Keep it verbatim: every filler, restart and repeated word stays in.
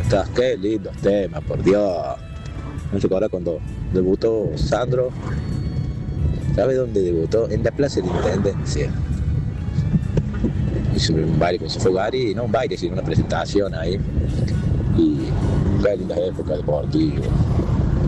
pistas, qué lindos temas, por Dios. No se acuerda cuando debutó Sandro. ¿Sabe dónde debutó? En la Plaza de la Intendencia. Hizo un baile con Sofía Gari, no un baile, sino una presentación ahí. Y qué lindas épocas deportivas.